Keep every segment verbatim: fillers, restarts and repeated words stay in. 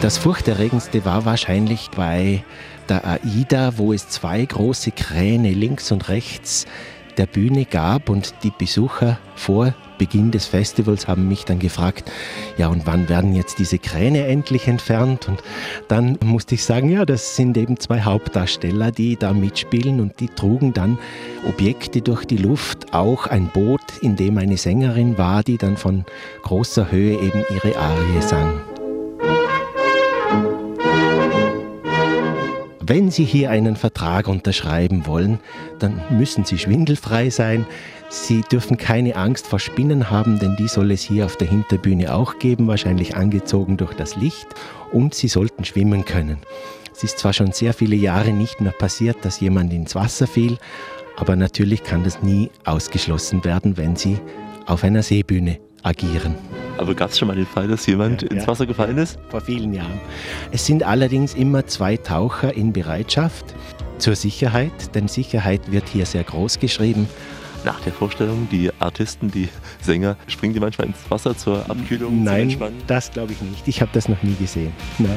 Das Furchterregendste war wahrscheinlich bei der AIDA, wo es zwei große Kräne links und rechts der Bühne gab und die Besucher vor Beginn des Festivals haben mich dann gefragt, ja und wann werden jetzt diese Kräne endlich entfernt? Und dann musste ich sagen, ja, das sind eben zwei Hauptdarsteller, die da mitspielen und die trugen dann Objekte durch die Luft, auch ein Boot, in dem eine Sängerin war, die dann von großer Höhe eben ihre Arie sang. Wenn Sie hier einen Vertrag unterschreiben wollen, dann müssen Sie schwindelfrei sein. Sie dürfen keine Angst vor Spinnen haben, denn die soll es hier auf der Hinterbühne auch geben, wahrscheinlich angezogen durch das Licht. Und Sie sollten schwimmen können. Es ist zwar schon sehr viele Jahre nicht mehr passiert, dass jemand ins Wasser fiel, aber natürlich kann das nie ausgeschlossen werden, wenn Sie auf einer Seebühne agieren. Aber gab es schon mal den Fall, dass jemand ja, ins ja. Wasser gefallen ist? Vor vielen Jahren. Es sind allerdings immer zwei Taucher in Bereitschaft zur Sicherheit, denn Sicherheit wird hier sehr groß geschrieben. Nach der Vorstellung, die Artisten, die Sänger, springen die manchmal ins Wasser zur Abkühlung? Nein, das glaube ich nicht. Ich habe das noch nie gesehen. Nein.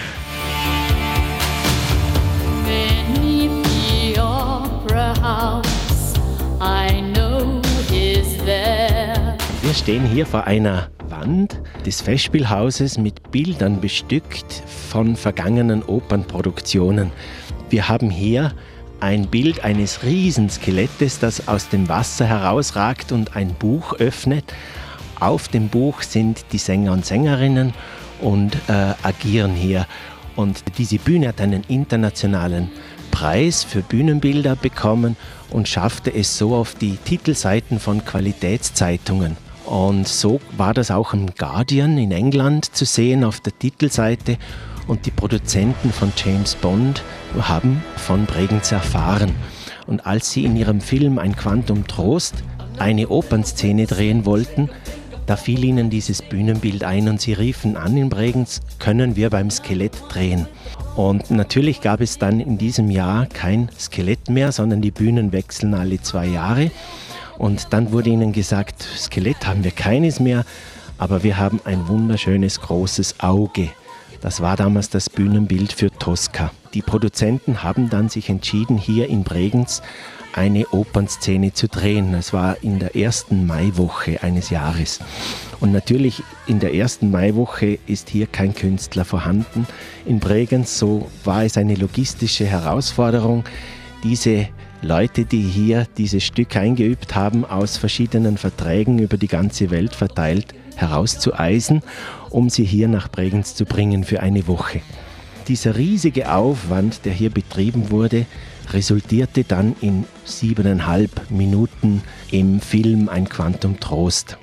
Beneath the Opera House, I know he's there. Wir stehen hier vor einer Wand des Festspielhauses mit Bildern bestückt von vergangenen Opernproduktionen. Wir haben hier ein Bild eines Riesenskelettes, das aus dem Wasser herausragt und ein Buch öffnet. Auf dem Buch sind die Sänger und Sängerinnen und äh, agieren hier. Und diese Bühne hat einen internationalen Preis für Bühnenbilder bekommen und schaffte es so auf die Titelseiten von Qualitätszeitungen. Und so war das auch im Guardian in England zu sehen auf der Titelseite. Und die Produzenten von James Bond haben von Bregenz erfahren. Und als sie in ihrem Film Ein Quantum Trost eine Opernszene drehen wollten, da fiel ihnen dieses Bühnenbild ein und sie riefen an in Bregenz, können wir beim Skelett drehen. Und natürlich gab es dann in diesem Jahr kein Skelett mehr, sondern die Bühnen wechseln alle zwei Jahre. Und dann wurde ihnen gesagt, Skelett haben wir keines mehr, aber wir haben ein wunderschönes großes Auge. Das war damals das Bühnenbild für Tosca. Die Produzenten haben dann sich entschieden, hier in Bregenz eine Opernszene zu drehen. Es war in der ersten Maiwoche eines Jahres. Und natürlich in der ersten Maiwoche ist hier kein Künstler vorhanden. In Bregenz, so war es eine logistische Herausforderung, diese Leute, die hier dieses Stück eingeübt haben, aus verschiedenen Verträgen über die ganze Welt verteilt, herauszueisen, um sie hier nach Bregenz zu bringen für eine Woche. Dieser riesige Aufwand, der hier betrieben wurde, resultierte dann in siebeneinhalb Minuten im Film Ein Quantum Trost.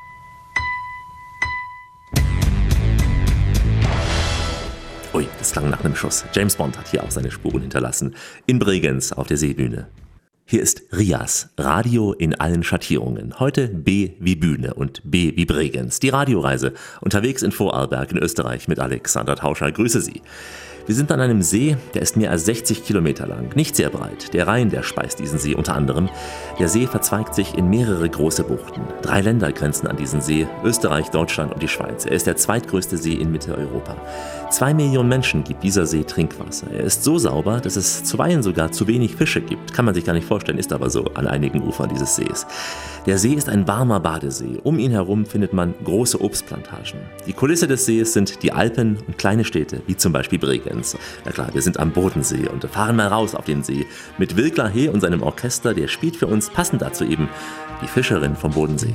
Ui, das klang nach einem Schuss. James Bond hat hier auch seine Spuren hinterlassen. In Bregenz auf der Seebühne. Hier ist Rias, Radio in allen Schattierungen. Heute B wie Bühne und B wie Bregenz. Die Radioreise unterwegs in Vorarlberg in Österreich mit Alexander Tauscher. Grüße Sie. Wir sind an einem See, der ist mehr als sechzig Kilometer lang, nicht sehr breit. Der Rhein, der speist diesen See unter anderem. Der See verzweigt sich in mehrere große Buchten. Drei Länder grenzen an diesen See, Österreich, Deutschland und die Schweiz. Er ist der zweitgrößte See in Mitteleuropa. Zwei Millionen Menschen gibt dieser See Trinkwasser. Er ist so sauber, dass es zuweilen sogar zu wenig Fische gibt. Kann man sich gar nicht vorstellen, ist aber so an einigen Ufern dieses Sees. Der See ist ein warmer Badesee. Um ihn herum findet man große Obstplantagen. Die Kulisse des Sees sind die Alpen und kleine Städte, wie zum Beispiel Bregenz. Na klar, wir sind am Bodensee und fahren mal raus auf den See. Mit Wilkla He und seinem Orchester, der spielt für uns passend dazu eben die Fischerin vom Bodensee.